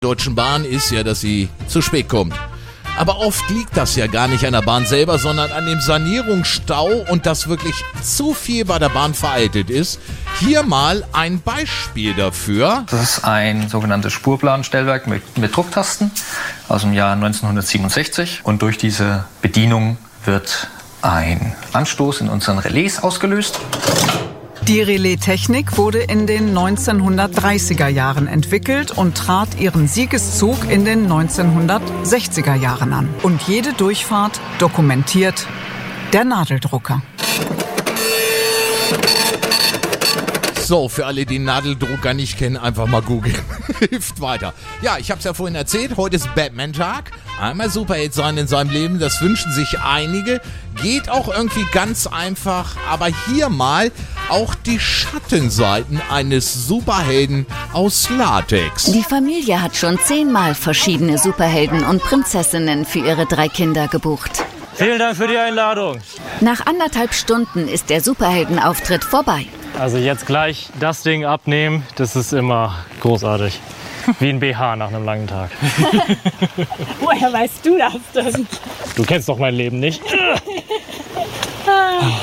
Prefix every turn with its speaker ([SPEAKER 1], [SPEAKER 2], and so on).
[SPEAKER 1] Deutschen Bahn ist ja, dass sie zu spät kommt. Aber oft liegt das ja gar nicht an der Bahn selber, sondern an dem Sanierungsstau und dass wirklich zu viel bei der Bahn veraltet ist. Hier mal ein Beispiel dafür.
[SPEAKER 2] Das ist ein sogenanntes Spurplanstellwerk mit Drucktasten aus dem Jahr 1967. Und durch diese Bedienung wird ein Anstoß in unseren Relais ausgelöst.
[SPEAKER 3] Die Relaistechnik wurde in den 1930er Jahren entwickelt und trat ihren Siegeszug in den 1960er Jahren an. Und jede Durchfahrt dokumentiert der Nadeldrucker.
[SPEAKER 1] So, für alle, die Nadeldrucker nicht kennen, einfach mal googeln. Hilft weiter. Ja, ich habe es ja vorhin erzählt, heute ist Batman-Tag. Einmal Superheld sein in seinem Leben, das wünschen sich einige. Geht auch irgendwie ganz einfach, aber hier mal auch die Schattenseiten eines Superhelden aus Latex.
[SPEAKER 4] Die Familie hat schon 10-mal verschiedene Superhelden und Prinzessinnen für ihre 3 Kinder gebucht.
[SPEAKER 5] Vielen Dank für die Einladung.
[SPEAKER 4] Nach 1,5 Stunden ist der Superheldenauftritt vorbei.
[SPEAKER 5] Also jetzt gleich das Ding abnehmen, das ist immer großartig. Wie ein BH nach einem langen Tag.
[SPEAKER 6] Woher weißt du das denn?
[SPEAKER 5] Du kennst doch mein Leben nicht.